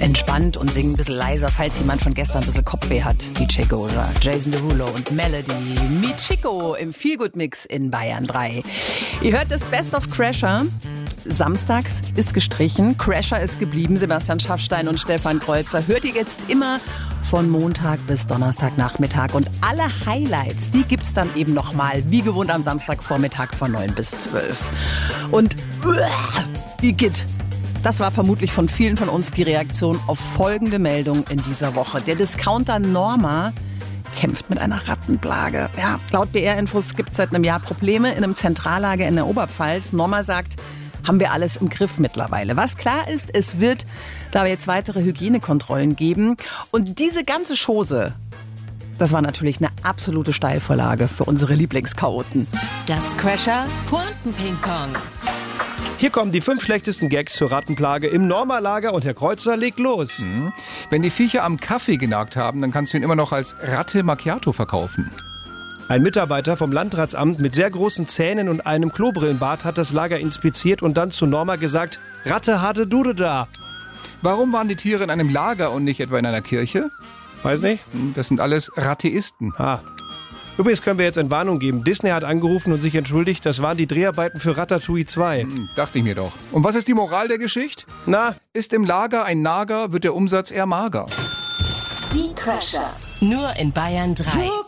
entspannt und singen ein bisschen leiser, falls jemand von gestern ein bisschen Kopfweh hat. DJ Goja, Jason Derulo und Melody Michiko im Feelgood-Mix in Bayern 3. Ihr hört das Best of Crasher. Samstags ist gestrichen, Crasher ist geblieben. Sebastian Schaffstein und Stefan Kreuzer hört ihr jetzt immer von Montag bis Donnerstagnachmittag. Und alle Highlights, die gibt's dann eben nochmal, wie gewohnt am Samstagvormittag von 9 bis 12. Und Igitt. Das war vermutlich von vielen von uns die Reaktion auf folgende Meldung in dieser Woche. Der Discounter Norma kämpft mit einer Rattenplage. Ja, laut BR-Infos gibt es seit einem Jahr Probleme in einem Zentrallager in der Oberpfalz. Norma sagt, haben wir alles im Griff mittlerweile. Was klar ist, es wird da jetzt weitere Hygienekontrollen geben. Und diese ganze Chose, das war natürlich eine absolute Steilvorlage für unsere Lieblingschaoten. Das Crasher Pointen-Ping-Pong. Hier kommen die 5 schlechtesten Gags zur Rattenplage im Norma-Lager und Herr Kreuzer legt los. Wenn die Viecher am Kaffee genagt haben, dann kannst du ihn immer noch als Ratte Macchiato verkaufen. Ein Mitarbeiter vom Landratsamt mit sehr großen Zähnen und einem Klobrillenbart hat das Lager inspiziert und dann zu Norma gesagt, Ratte hatte Dude da. Warum waren die Tiere in einem Lager und nicht etwa in einer Kirche? Weiß nicht. Das sind alles Ratteisten. Übrigens können wir jetzt Entwarnung geben. Disney hat angerufen und sich entschuldigt, das waren die Dreharbeiten für Ratatouille 2. Dachte ich mir doch. Und was ist die Moral der Geschichte? Na? Ist im Lager ein Nager, wird der Umsatz eher mager. Die Crasher. Nur in Bayern 3.